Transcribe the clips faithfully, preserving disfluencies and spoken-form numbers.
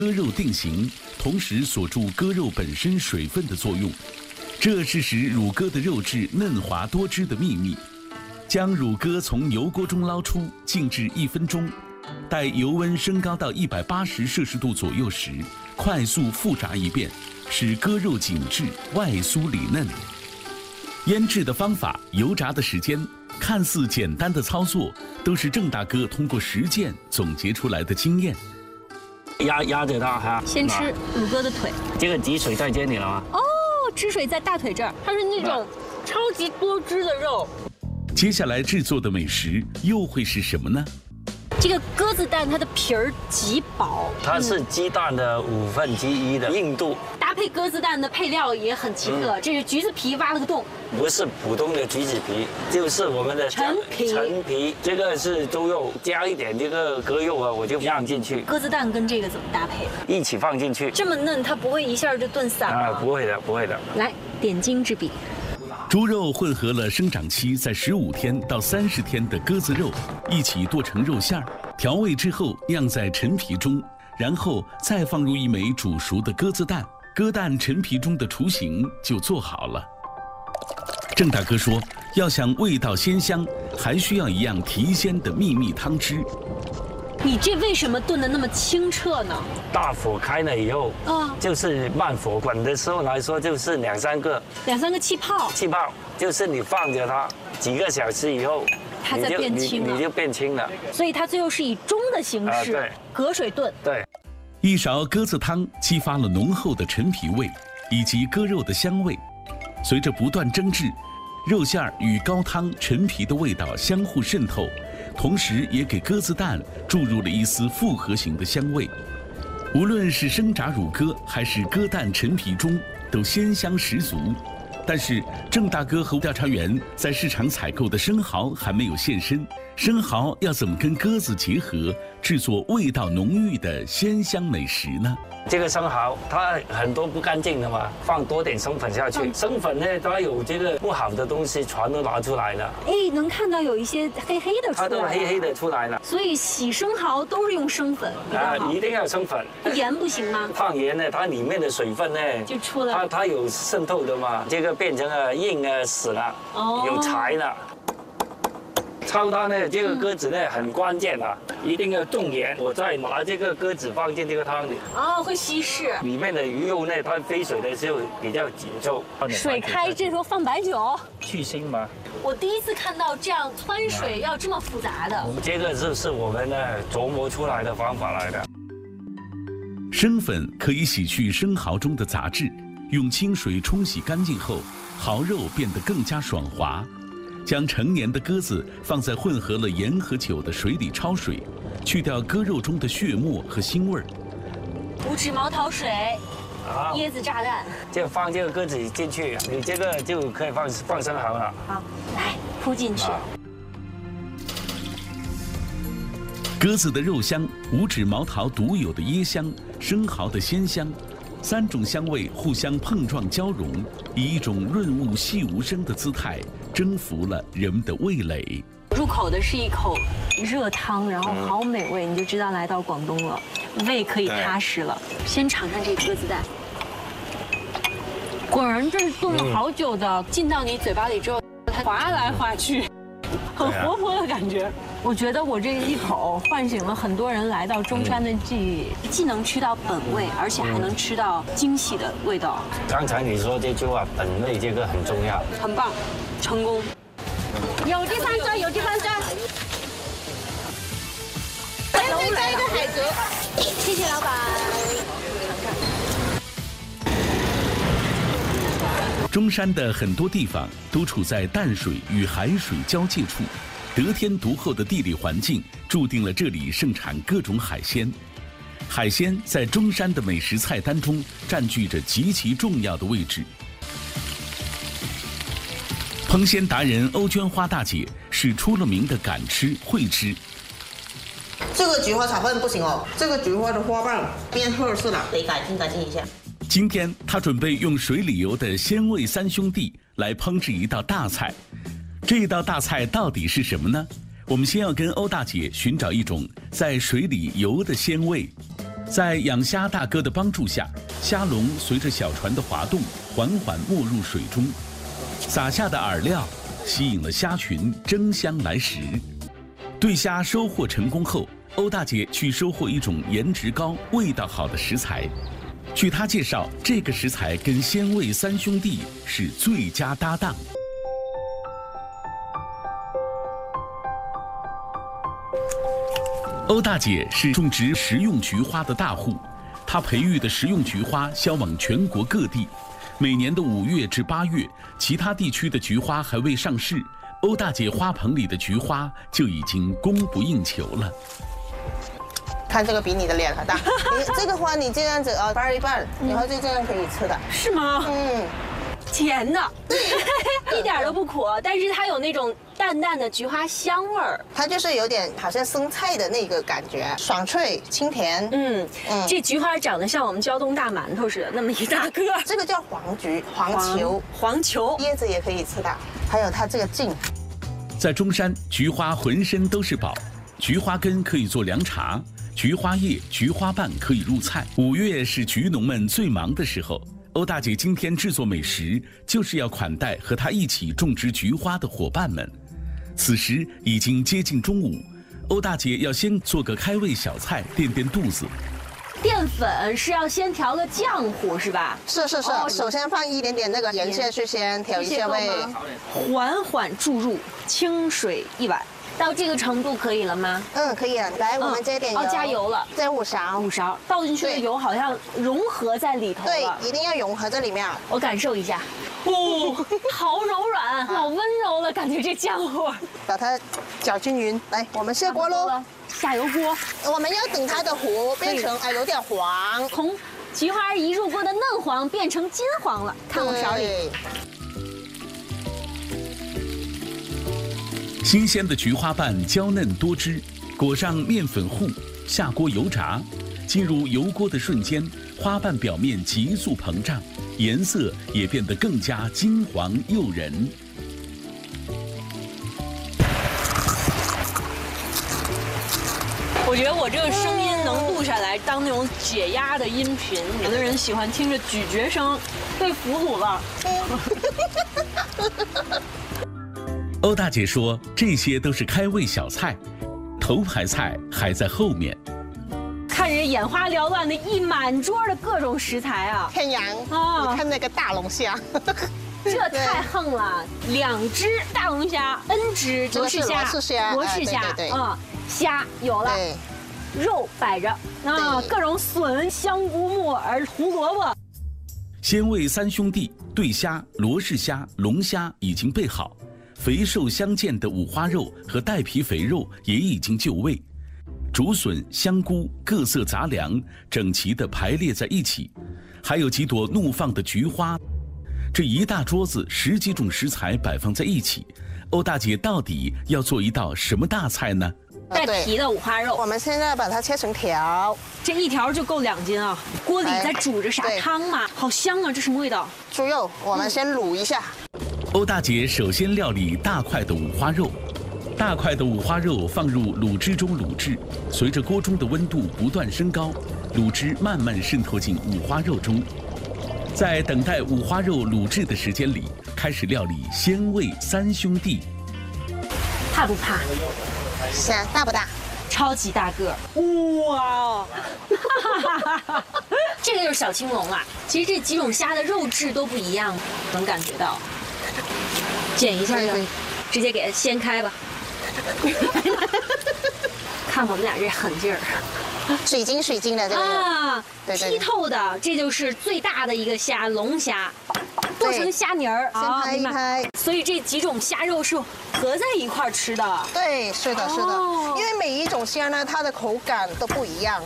割肉定型，同时锁住割肉本身水分的作用。这是使乳鸽的肉质嫩滑多汁的秘密。将乳鸽从油锅中捞出，静置一分钟，待油温升高到一百八十摄氏度左右时，快速复炸一遍，使鸽肉紧致、外酥里嫩。腌制的方法、油炸的时间，看似简单的操作，都是郑大哥通过实践总结出来的经验。 压压着它哈， 先吃乳鸽的腿。 这个汁水在这里了吗？ 哦，汁水在大腿这儿，它是那种超级多汁的肉。 接下来制作的美食又会是什么呢？ 这个鸽子蛋它的皮儿极薄， 它是鸡蛋的五分之一的硬度。 搭配鸽子蛋的配料也很奇特，嗯、这是橘子皮挖了个洞， 不是普通的橘子皮，就是我们的陈皮。 陈皮，这个是猪肉，加一点这个鸽肉啊，我就让进去。 鸽子蛋跟这个怎么搭配？ 一起放进去。 这么嫩，它不会一下就炖散吗？ 啊，不会的，不会的。 来，点睛之笔。 猪肉混合了生长期在十五天到三十天的鸽子肉，一起剁成肉馅儿，调味之后酿在陈皮中，然后再放入一枚煮熟的鸽子蛋，鸽蛋陈皮中的雏形就做好了。郑大哥说，要想味道鲜香，还需要一样提鲜的秘密汤汁。 你这为什么炖得那么清澈呢？ 大火开了以后，啊，就是慢火滚的时候来说，就是两三个， 两三个气泡， 气泡就是你放着它几个小时以后， 它在变清了， 你, 你就变清了。 所以它最后是以中的形式， 啊、对， 隔水炖。 对， 一勺鸽子汤激发了浓厚的陈皮味以及鸽肉的香味，随着不断蒸制，肉馅儿与高汤、陈皮的味道相互渗透。同时也给鸽子蛋注入了一丝复合型的香味，无论是生炸乳鸽还是鸽蛋陈皮中，都鲜香十足。但是郑大哥和调查员在市场采购的生蚝还没有现身，生蚝要怎么跟鸽子结合，制作味道浓郁的鲜香美食呢？ 这个生蚝它很多不干净的嘛，放多点生粉下去。嗯、生粉呢，它有这个不好的东西全都拿出来了。 哎，能看到有一些黑黑的出来了。它都黑黑的出来了。 所以洗生蚝都是用生粉。 啊，一定要生粉。 盐不行吗？ 放盐呢，它里面的水分呢就出来了。 它它有渗透的嘛，这个变成了硬啊死了，哦、有柴了。焯它呢，这个鸽子呢很关键的，一定要重盐。我再拿这个鸽子放进这个汤里， 哦，会稀释。 里面的鱼肉呢，它飞水的时候比较紧凑。 水开这时候放白酒， 去腥嘛。 我第一次看到这样汆水要这么复杂的。 这个是是我们呢琢磨出来的方法来的。 生粉可以洗去生蚝中的杂质，用清水冲洗干净后，蚝肉变得更加爽滑。将成年的鸽子放在混合了盐和酒的水里焯水，去掉鸽肉中的血沫和腥味儿。 五指毛桃水，椰子炸弹， 就放这个鸽子进去，你这个就可以放放生蚝了。 好，来铺进去。 鸽子的肉香，五指毛桃独有的椰香，生蚝的鲜香。三种香味互相碰撞交融，以一种润物细无声的姿态征服了人们的味蕾。 入口的是一口热汤，然后好美味，你就知道来到广东了，胃可以踏实了。先尝尝这鸽子蛋，果然这是炖了好久的，嗯、进到你嘴巴里之后，它滑来滑去，很活泼的感觉。我觉得我这一口唤醒了很多人来到中山的记忆，既能吃到本味，而且还能吃到惊喜的味道。 刚才你说这句话，本味这个很重要， 很棒，成功。有地方钻，有地方钻。再加一个海蜇，谢谢老板。 中山的很多地方都处在淡水与海水交界处。得天独厚的地理环境注定了这里盛产各种海鲜，海鲜在中山的美食菜单中占据着极其重要的位置。烹鲜达人欧娟花大姐是出了名的敢吃会吃。 这个菊花炒饭不行哦，这个菊花的花瓣变褐色了，得改进改进一下。 今天她准备用水里游的鲜味三兄弟来烹制一道大菜。这道大菜到底是什么呢？我们先要跟欧大姐寻找一种在水里游的鲜味。 在养虾大哥的帮助下，虾笼随着小船的滑动，缓缓没入水中。撒下的饵料吸引了虾群争相来食。对虾收获成功后，欧大姐去收获一种颜值高、味道好的食材。据她介绍，这个食材跟鲜味三兄弟是最佳搭档。欧大姐是种植食用菊花的大户，她培育的食用菊花销往全国各地。每年的五月至八月，其他地区的菊花还未上市，欧大姐花棚里的菊花就已经供不应求了。 看这个比你的脸还大，你这个花你这样子啊掰一半，然后就这样可以吃的。 是吗？ 嗯。 甜的，一点都不苦，但是它有那种淡淡的菊花香味儿， 它就是有点好像生菜的那个感觉，爽脆清甜。 嗯嗯，这菊花长得像我们胶东大馒头似的，那么一大个。 这个叫黄菊，黄球， 黄球叶子也可以吃的，还有它这个茎。 在中山，菊花浑身都是宝，菊花根可以做凉茶，菊花叶、菊花瓣可以入菜。五月是菊农们最忙的时候。欧大姐今天制作美食，就是要款待和她一起种植菊花的伙伴们。此时已经接近中午，欧大姐要先做个开胃小菜垫垫肚子。 淀粉是要先调个浆糊是吧？ 是是是，哦、首先放一点点那个盐下去，先调一下味， 缓缓注入清水一碗。到这个程度可以了吗？ 嗯，可以了。来，我们加点油。 哦，加油了。 再五勺。 五勺，倒进去的油好像融合在里头了。 对，一定要融合在里面。 我感受一下。哦，好柔软，好温柔了，感觉这浆糊。 把它搅均匀。来，我们下锅喽。 下油锅。 我们要等它的糊变成哎有点黄， 从菊花一入锅的嫩黄变成金黄了。看我勺里。 新鲜的菊花瓣娇嫩多汁，裹上面粉糊，下锅油炸。进入油锅的瞬间，花瓣表面急速膨胀，颜色也变得更加金黄诱人。 我觉得我这个声音能录下来当那种解压的音频，有的人喜欢听着咀嚼声，被俘虏了。 欧大姐说：“这些都是开胃小菜，头牌菜还在后面。” 看着眼花缭乱的一满桌的各种食材啊！ 天阳啊，你看那个大龙虾， 这太横了！两只大龙虾 ，N 只罗氏虾， 罗氏虾， 罗氏虾啊，虾有了，肉摆着啊，各种笋、香菇、木耳、胡萝卜。 鲜味三兄弟对虾、罗氏虾、龙虾已经备好。肥瘦相间的五花肉和带皮肥肉也已经就位，竹笋、香菇各色杂粮整齐地排列在一起，还有几朵怒放的菊花。这一大桌子十几种食材摆放在一起，欧大姐到底要做一道什么大菜呢？ 带皮的五花肉， 我们现在把它切成条， 这一条就够两斤啊！锅里在煮着啥汤嘛？好香啊！这什么味道？ 猪肉，我们先卤一下。 欧大姐首先料理大块的五花肉，大块的五花肉放入卤汁中卤制，随着锅中的温度不断升高，卤汁慢慢渗透进五花肉中。在等待五花肉卤制的时间里，开始料理鲜味三兄弟。 怕不怕？ 是啊，大不大？ 超级大个，哇！这个就是小青龙啊。其实这几种虾的肉质都不一样，能感觉到。剪一下就直接给它掀开吧。看我们俩这狠劲儿， 水晶水晶的这个啊，剔透的，这就是最大的一个虾，龙虾，剁成虾泥儿， 先拍一拍。 所以这几种虾肉是合在一块吃的。 对，是的，是的，因为每一种虾呢，它的口感都不一样。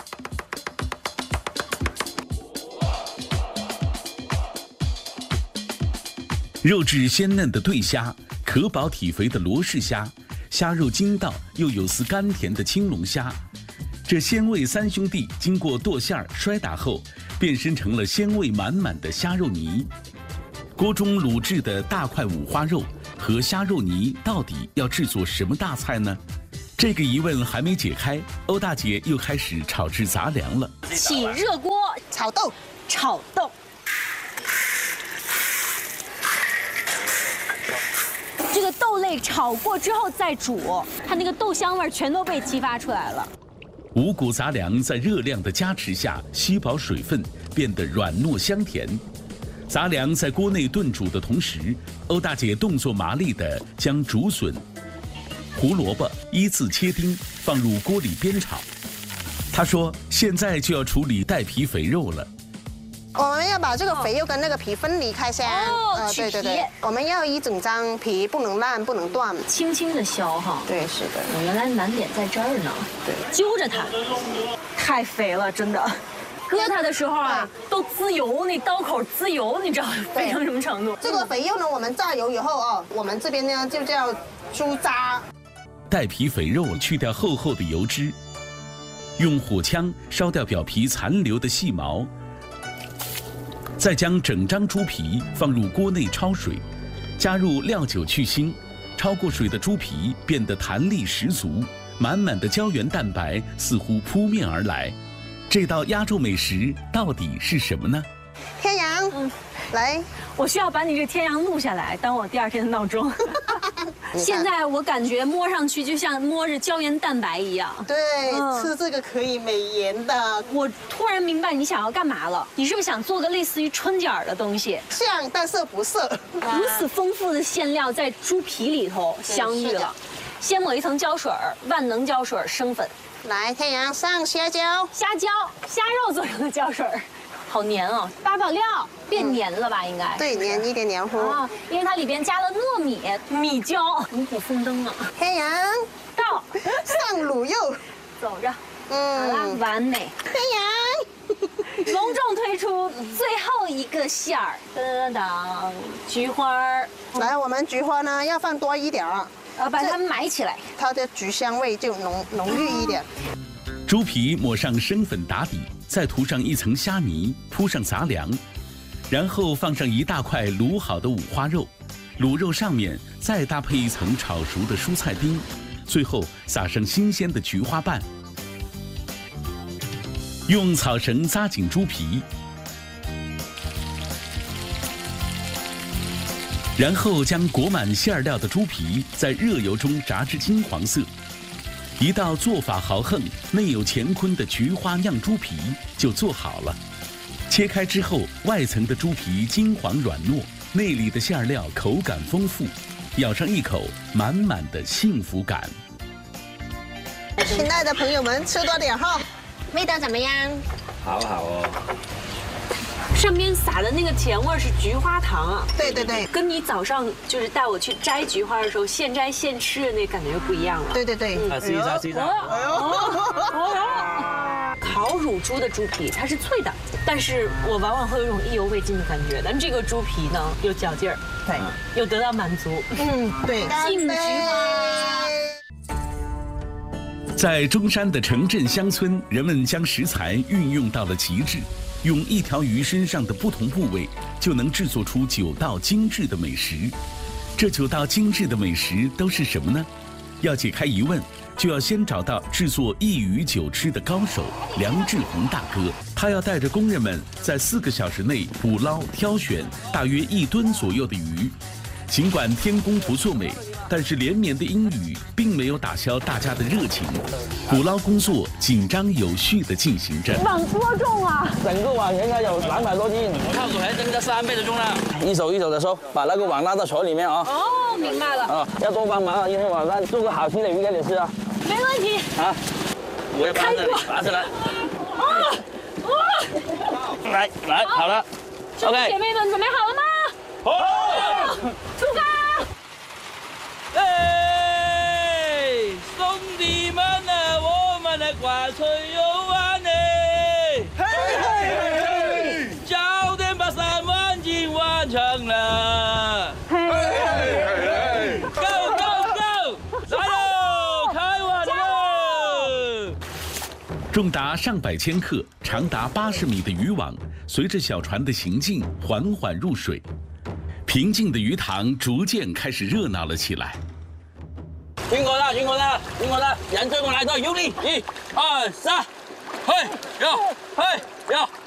肉质鲜嫩的对虾，壳薄体肥的罗氏虾，虾肉筋道又有丝甘甜的青龙虾，这鲜味三兄弟经过剁馅儿摔打后，变身成了鲜味满满的虾肉泥。锅中卤制的大块五花肉和虾肉泥到底要制作什么大菜呢？ 这个疑问还没解开，欧大姐又开始炒制杂粮了。 起热锅炒豆， 炒豆。这个豆类炒过之后再煮，它那个豆香味全都被激发出来了。 五谷杂粮在热量的加持下吸饱水分，变得软糯香甜。杂粮在锅内炖煮的同时，欧大姐动作麻利地将竹笋、胡萝卜依次切丁放入锅里煸炒。她说：“现在就要处理带皮肥肉了。” 我们要把这个肥肉跟那个皮分离开先。 哦，呃、 对对对，我们要一整张皮，不能烂，不能断， 轻轻的削哈。 对，是的。 我原来难点在这儿呢。对，揪着它，太肥了，真的。割它的时候啊，都滋油，那刀口滋油，你知道肥成什么程度？ 这个肥肉呢，我们炸油以后哦，我们这边呢就叫猪渣。 带皮肥肉去掉厚厚的油脂，用火枪烧掉表皮残留的细毛。再将整张猪皮放入锅内焯水，加入料酒去腥，焯过水的猪皮变得弹力十足，满满的胶原蛋白似乎扑面而来。这道鸭肉美食到底是什么呢？ 天阳，嗯，来， 我需要把你这天阳录下来，当我第二天的闹钟。现在我感觉摸上去就像摸着胶原蛋白一样。 对，嗯、吃这个可以美颜的。 我突然明白你想要干嘛了，你是不是想做个类似于春卷的东西？ 像，但是不是。 如此丰富的馅料在猪皮里头相遇了，先抹一层胶水，万能胶水生粉。 来，天阳上虾胶， 虾胶，虾肉做成的胶水。好黏哦，八宝料变黏了吧？应该对，黏一点黏糊啊，因为它里边加了糯米、米椒，五谷丰登啊。 天阳到， 上卤肉， 走着， 嗯， 好了，完美。 天阳，隆重推出最后一个馅儿，噔噔噔，菊花儿。 来，我们菊花呢要放多一点儿， 呃，把它埋起来， 它的菊香味就浓浓郁一点。 猪皮抹上生粉打底，再涂上一层虾泥，铺上杂粮，然后放上一大块卤好的五花肉，卤肉上面再搭配一层炒熟的蔬菜丁，最后撒上新鲜的菊花瓣，用草绳扎紧猪皮，然后将裹满馅料的猪皮在热油中炸至金黄色。一道做法豪横、内有乾坤的菊花酿猪皮就做好了。切开之后，外层的猪皮金黄软糯，内里的馅料口感丰富，咬上一口，满满的幸福感。 亲爱的朋友们，吃多点哈，味道怎么样？ 好好哦。 上面撒的那个甜味是菊花糖啊， 对对对， 跟你早上就是带我去摘菊花的时候现摘现吃的那感觉不一样了。 对对对， 啊，试一下，试一下。 哎呦，烤乳猪的猪皮它是脆的，但是我往往会有一种意犹未尽的感觉，但这个猪皮呢有嚼劲儿， 对， 又得到满足。 嗯，对， 敬菊花。 在中山的城镇乡村，人们将食材运用到了极致。用一条鱼身上的不同部位，就能制作出九道精致的美食。这九道精致的美食都是什么呢？要解开疑问，就要先找到制作一鱼九吃的高手梁志宏大哥。他要带着工人们在四个小时内捕捞、挑选大约一吨左右的鱼。尽管天公不作美，但是连绵的阴雨并没有打消大家的热情。捕捞工作紧张有序地进行着。 网多重啊？ 整个网应该有两百多斤， 靠手还增加三倍的重量。 一手一手的收，把那个网拉到船里面啊。 哦，明白了。 啊，要多帮忙啊，因为晚上做个好吃的鱼给你吃啊。 没问题。 啊， 我要把这里拔起来。 啊啊！ 来来，好了。 兄弟姐妹们，准备好了吗？ 好。 出发！ 哎，兄弟们啊，我们的挂吹游玩呢！嘿嘿嘿！早点把三万斤完成了！嘿嘿嘿 ！Go go go！ 来喽，开玩喽！ 重达上百千克、长达八十米的渔网，随着小船的行进缓缓入水。平静的鱼塘逐渐开始热闹了起来。 晕过了，晕过了，晕过了，人追过来，都用力，一、二、三，嘿，有，嘿，有，